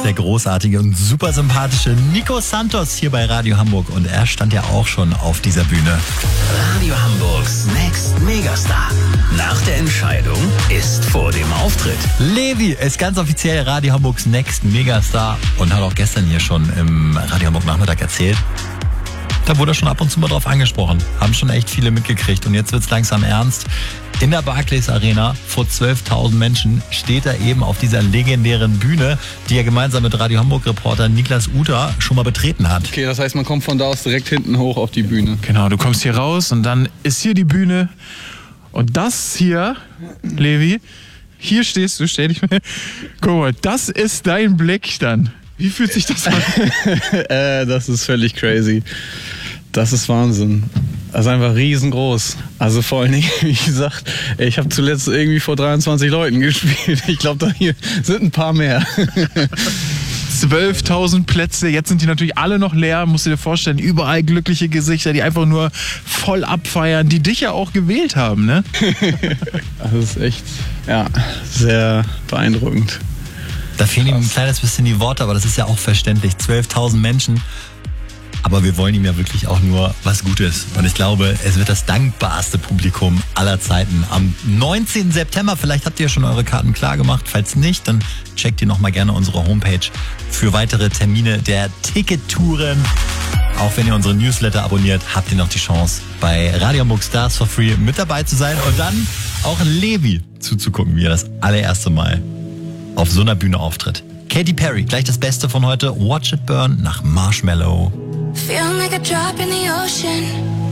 der großartige und super sympathische Nico Santos hier bei Radio Hamburg. Und er stand ja auch schon auf dieser Bühne. Radio Hamburgs Next Megastar. Nach der Entscheidung ist vor dem Auftritt. Levi ist ganz offiziell Radio Hamburgs Next Megastar und hat auch gestern hier schon im Radio Hamburg Nachmittag erzählt. Da wurde er schon ab und zu mal drauf angesprochen. Haben schon echt viele mitgekriegt. Und jetzt wird's langsam ernst. In der Barclays Arena vor 12.000 Menschen steht er eben auf dieser legendären Bühne, die er gemeinsam mit Radio Hamburg-Reporter Niklas Uter schon mal betreten hat. Okay, das heißt, man kommt von da aus direkt hinten hoch auf die Bühne. Genau, du kommst hier raus und dann ist hier die Bühne. Und das hier, Levi, hier stehst du, stell dich mal. Guck mal, das ist dein Blick dann. Wie fühlt sich das an? Das ist völlig crazy. Das ist Wahnsinn. Das ist einfach riesengroß. Also vor allen Dingen, wie gesagt, ich habe zuletzt irgendwie vor 23 Leuten gespielt. Ich glaube, da hier sind ein paar mehr. 12.000 Plätze, jetzt sind die natürlich alle noch leer, musst du dir vorstellen, überall glückliche Gesichter, die einfach nur voll abfeiern, die dich ja auch gewählt haben, ne? Das ist echt, ja, sehr beeindruckend. Da fehlen ihm ein kleines bisschen die Worte, aber das ist ja auch verständlich. 12.000 Menschen. Aber wir wollen ihm ja wirklich auch nur was Gutes. Und ich glaube, es wird das dankbarste Publikum aller Zeiten. Am 19. September, vielleicht habt ihr ja schon eure Karten klar gemacht. Falls nicht, dann checkt ihr nochmal gerne unsere Homepage für weitere Termine der Tickettouren. Auch wenn ihr unsere Newsletter abonniert, habt ihr noch die Chance, bei Radio Hamburg Stars for Free mit dabei zu sein und dann auch Levi zuzugucken, wie er das allererste Mal auf so einer Bühne auftritt. Katy Perry, gleich das Beste von heute. Watch It Burn nach Marshmallow. Feeling like a drop in the ocean.